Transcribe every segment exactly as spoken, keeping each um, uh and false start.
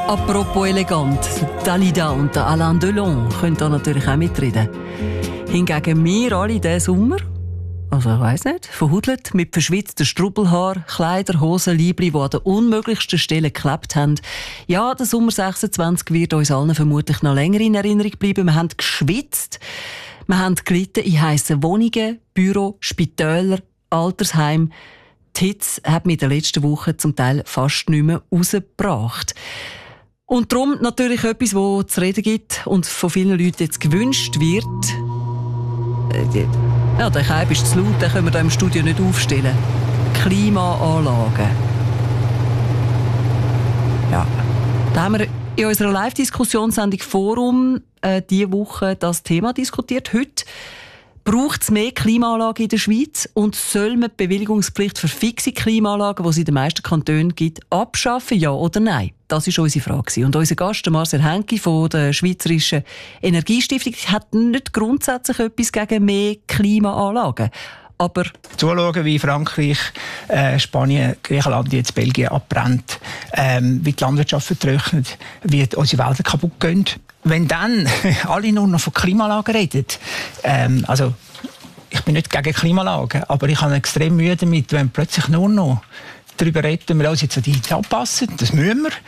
Apropos elegant, Dalida und Alain Delon können da natürlich auch mitreden. Hingegen wir alle diesen Sommer, also ich weiss nicht, verhudelt, mit verschwitzten Strubbelhaar, Kleider, Hosen, Liebli, die an den unmöglichsten Stellen geklebt haben. Ja, der Sommer sechsundzwanzig wird uns allen vermutlich noch länger in Erinnerung bleiben. Wir haben geschwitzt, wir haben gelitten in heissen Wohnungen, Büro, Spitäler, Altersheim. Die Hitze hat mich in den letzten Wochen zum Teil fast nicht mehr rausgebracht. Und darum natürlich etwas, das zu reden gibt und von vielen Leuten jetzt gewünscht wird. Ja, der Keib ist zu laut, den können wir hier im Studio nicht aufstellen. Klimaanlagen. Ja, da haben wir in unserer Live-Diskussionssendung Forum äh, diese Woche das Thema diskutiert. Heute braucht es mehr Klimaanlagen in der Schweiz und soll man die Bewilligungspflicht für fixe Klimaanlagen, die es in den meisten Kantonen gibt, abschaffen, ja oder nein? Das war unsere Frage. Und unser Gast, Marcel Henki von der Schweizerischen Energiestiftung, hat nicht grundsätzlich etwas gegen mehr Klimaanlagen. Aber zuschauen, wie Frankreich, äh, Spanien, Griechenland, jetzt Belgien abbrennt, ähm, wie die Landwirtschaft vertrocknet, wie unsere Wälder kaputt gehen. Wenn dann alle nur noch von Klimaanlagen reden, ähm, also ich bin nicht gegen Klimaanlagen, aber ich habe extrem Mühe damit, wenn plötzlich nur noch darüber reden, wir uns jetzt an die Hitze anpassen, das müssen wir,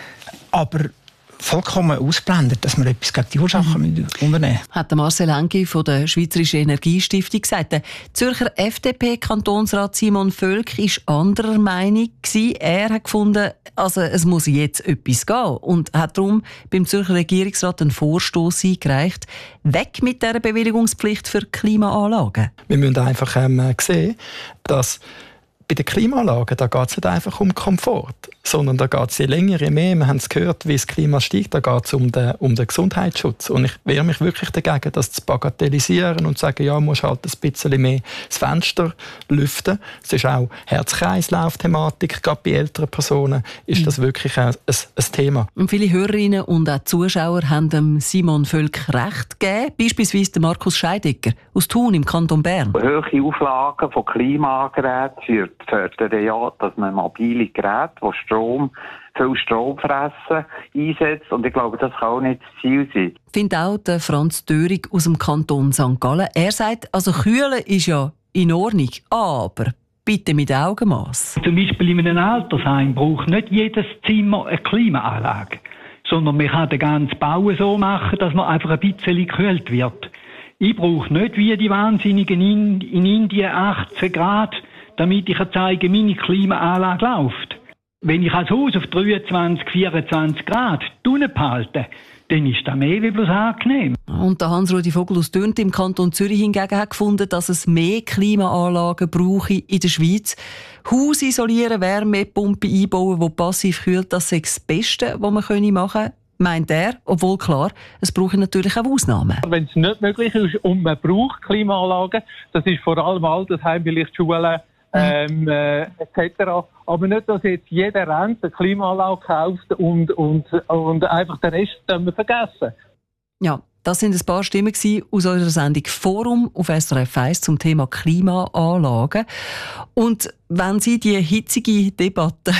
aber vollkommen ausblendet, dass wir etwas gegen die Ursachen mhm. unternehmen. Hat Marcel Henki von der Schweizerischen Energiestiftung gesagt. Der Zürcher F D P-Kantonsrat Simon Völk war anderer Meinung. Er hat gefunden, also es muss jetzt etwas gehen und hat darum beim Zürcher Regierungsrat einen Vorstoss eingereicht, weg mit dieser Bewilligungspflicht für Klimaanlagen. Wir müssen einfach ähm, sehen, dass bei den Klimaanlagen da geht es nicht einfach um Komfort, sondern da geht es je länger, je mehr. Wir haben es gehört, wie das Klima steigt, da geht es um den, um den Gesundheitsschutz. Und ich wehre mich wirklich dagegen, das zu bagatellisieren und zu sagen, ja, man muss halt ein bisschen mehr das Fenster lüften. Es ist auch Herz-Kreislauf-Thematik, gerade bei älteren Personen ist mhm. das wirklich ein, ein, ein Thema. Und viele Hörerinnen und auch Zuschauer haben dem Simon Völk recht gegeben, beispielsweise Markus Scheidegger aus Thun im Kanton Bern. Hohe Auflagen von Klimageräten führen fördern ja, dass man mobile Geräte, die Strom, viel Strom fressen, einsetzt. Und ich glaube, das kann auch nicht das Ziel sein. Findet auch der Franz Dörig aus dem Kanton Sankt Gallen. Er sagt, also Kühlen ist ja in Ordnung, aber bitte mit Augenmaß. Zum Beispiel in einem Altersheim braucht nicht jedes Zimmer eine Klimaanlage, sondern man kann den ganzen Bau so machen, dass man einfach ein bisschen gekühlt wird. Ich brauche nicht wie die Wahnsinnigen in, in Indien achtzehn Grad, damit ich zeige, meine Klimaanlage läuft. Wenn ich als Haus auf dreiundzwanzig, vierundzwanzig Grad unten behalte, dann ist das mehr wie bloß angenehm. Und der Hans-Rudi Vogel aus Dürnt im Kanton Zürich hingegen hat gefunden, dass es mehr Klimaanlagen brauche in der Schweiz. Haus isolieren, Wärmepumpe einbauen, die passiv kühlt, das sei das Beste, was man machen können. Meint er, obwohl klar, es brauchen natürlich auch Ausnahmen. Wenn es nicht möglich ist und man braucht Klimaanlagen, das ist vor allem Altersheim, vielleicht Schulen, ähm, äh, et cetera. Aber nicht, dass jetzt jeder Rent eine Klimaanlage kauft und, und, und einfach den Rest können wir vergessen. Ja, das sind ein paar Stimmen aus unserer Sendung Forum auf S R F eins zum Thema Klimaanlagen. Und wenn Sie die hitzige Debatte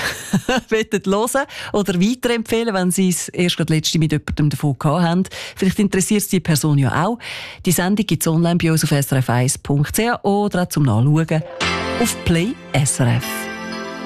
hören oder weiterempfehlen, wenn Sie es erst gerade letzte mit jemandem davon gehabt haben, vielleicht interessiert es die Person ja auch. Die Sendung gibt es online bei uns auf s r f eins punkt c h oder auch zum Nachschauen auf Play S R F.